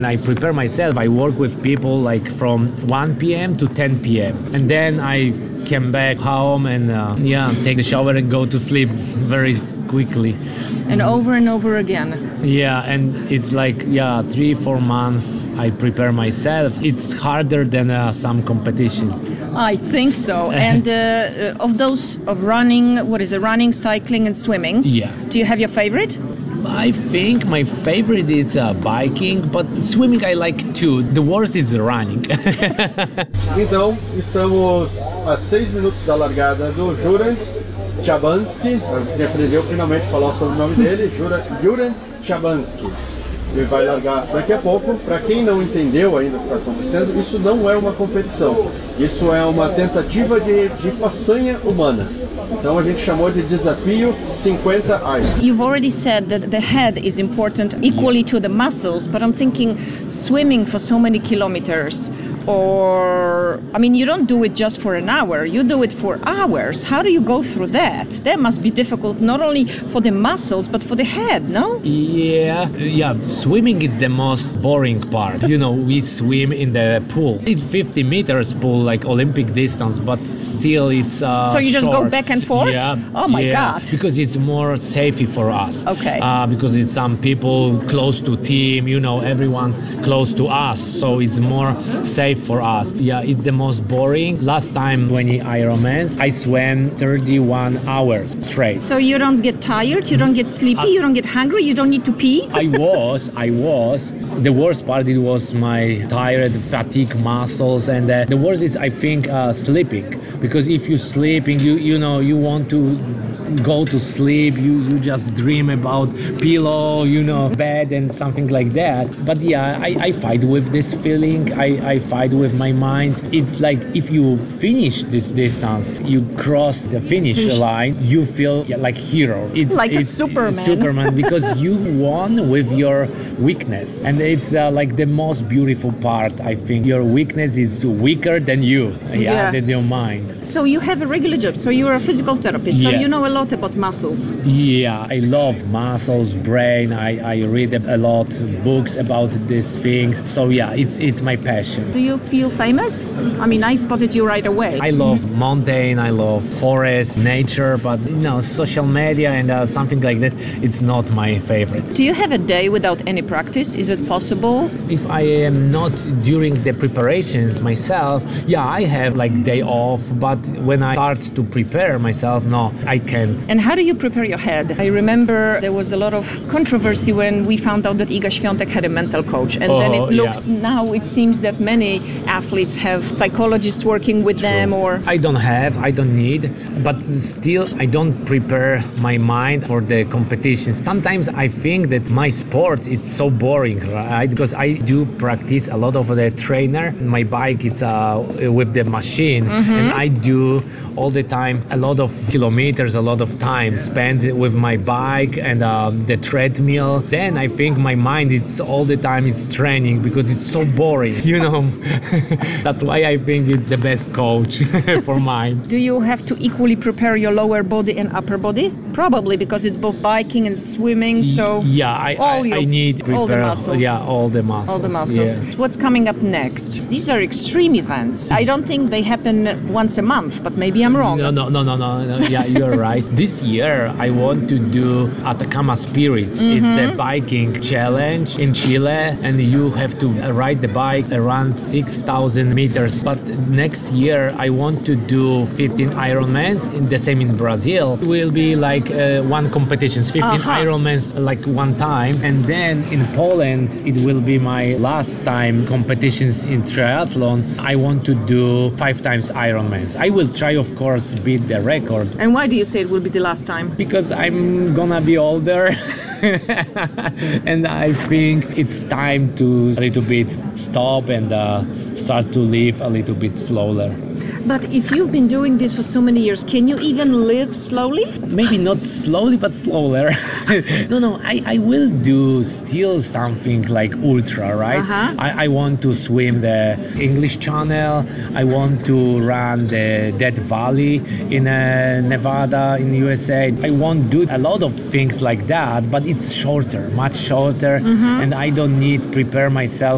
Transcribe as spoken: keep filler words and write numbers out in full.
I prepare myself. I work with people like from one p.m. to ten p.m. and then I came back home and uh, yeah, take the shower and go to sleep very quickly. And over and over again. Yeah, and it's like yeah, three, four months I prepare myself. It's harder than uh, some competition. I think so. And uh, of those of running, what is it? Running, cycling, and swimming. Yeah. Do you have your favorite? I think my favorite is uh, biking, but swimming I like too. The worst is running. Então, estamos a seis minutos da largada do Juraj Chabansky, que aprendeu finalmente a falar o sobrenome dele, Juraj Chabansky. Ele vai largar daqui a pouco. Para quem não entendeu ainda o que está acontecendo, isso não é uma competição. Isso é uma tentativa de, de façanha humana. Então a gente chamou de desafio cinquenta Iron. You've already said that the head is important equally to the muscles, but I'm thinking swimming for so many kilometers, or I mean, you don't do it just for an hour, you do it for hours. How do you go through that? That must be difficult not only for the muscles but for the head, no? Yeah, yeah, swimming is the most boring part. You know, we swim in the pool. It's fifty meters pool, like Olympic distance, but still it's uh, So you just short. go back and forth? Yeah. Oh my yeah, God. Because it's more safe for us. Okay. Uh, because it's some people close to team, you know, everyone close to us, so it's more safe for us. Yeah, it's the most boring. Last time twenty Ironmans, I swam thirty-one hours straight. So you don't get tired, you don't get sleepy, you don't get hungry, you don't need to pee? I was, I was. The worst part, it was my tired, fatigue muscles, and uh, the worst is, I think, uh, sleeping. Because if you're sleeping, you you know, you want to go to sleep, you, you just dream about pillow, you know, bed and something like that. But yeah, I, I fight with this feeling, I, I fight with my mind. It's like if you finish this distance, you cross the finish line, you feel like hero. It's like it's, a Superman. Superman because you won with your weakness. And it's uh, like the most beautiful part, I think. Your weakness is weaker than you, yeah, Yeah. than your mind. So you have a regular job, so you're a physical therapist, so Yes. you know a lot about muscles. Yeah, I love muscles, brain. I, I read a lot of books about these things. So yeah, it's it's my passion. Do you feel famous? I mean, I spotted you right away. I love mountain, I love forest, nature, but you know, social media and uh, something like that, it's not my favorite. Do you have a day without any practice? Is it possible? If I am not during the preparations myself, yeah, I have like day off, but when I start to prepare myself, no, I can't. And how do you prepare your head? I remember there was a lot of controversy when we found out that Iga Świątek had a mental coach. And Oh, then it looks, yeah. now it seems that many athletes have psychologists working with them, or... I don't have, I don't need, but still I don't prepare my mind for the competitions. Sometimes I think that my sport is so boring, right? Because I do practice a lot of the trainer. My bike, it's uh, with the machine, Mm-hmm. and I do all the time a lot of kilometers, a lot of time spent with my bike and um, the treadmill. Then I think my mind, it's all the time it's training because it's so boring, you know. That's why I think it's the best coach for mine. Do you have to equally prepare your lower body and upper body? Probably, because it's both biking and swimming, so... Yeah, I, all I, your- I need to prepare. all the muscles. Yeah, all the muscles. All the muscles. Yeah. What's coming up next? These are extreme events. I don't think they happen once a month, but maybe I'm wrong. No, no, no, no, no, no. Yeah, you're right. This year, I want to do Atacama Spirits. Mm-hmm. It's the biking challenge in Chile, and you have to ride the bike around six thousand meters. But next year, I want to do fifteen Ironmans, in the same in Brazil. It will be like uh, one competition, fifteen Uh-huh. Ironmans like one time. And then in Poland, it will be my last time competitions in triathlon. I want to do five times Ironmans. I will try, of course, beat the record And why do you say it will be the last time? because I'm gonna be older. And I think it's time to a little bit stop and uh, start to live a little bit slower. But if you've been doing this for so many years, can you even live slowly? Maybe not slowly, but slower. no, no, I, I will do still something like ultra, right? Uh-huh. I, I want to swim the English Channel. I want to run the Death Valley in uh, Nevada, in U S A. I want to do a lot of things like that, but it's shorter, much shorter, and I don't need prepare myself